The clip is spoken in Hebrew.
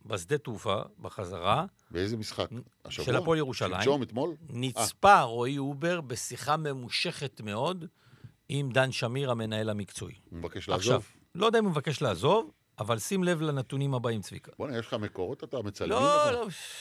בשדה תעופה, בחזרה, באיזה משחק? השבוע? של הפועל ירושלים. שלשום, אתמול? נצפה רועי אובר בשיחה ממושכת מאוד עם דן שמיר, המנהל המקצועי. הוא מבקש עכשיו, לעזוב? לא יודע אם הוא מבקש לעזוב, אבל שים לב לנתונים הבאים, צביקה. בוא'נה, יש לך מקורות, אתה מצלמים לא, לך? לא,